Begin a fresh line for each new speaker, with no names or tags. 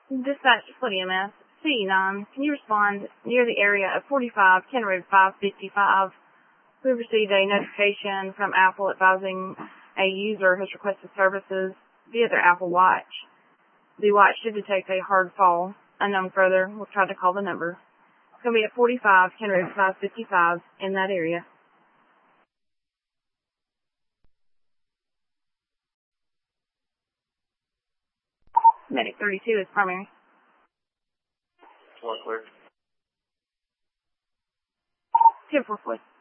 Dispatch to Flint EMS. C9, can you respond near the area of 45 Ken Road 555? We received a notification from Apple advising a user has requested services via their Apple Watch. The watch did detect a hard fall. Unknown further, we'll try to call the number. It's going to be at 45 Ken Road 555 in that area. Medic 32 is primary.
One clear.
10-4,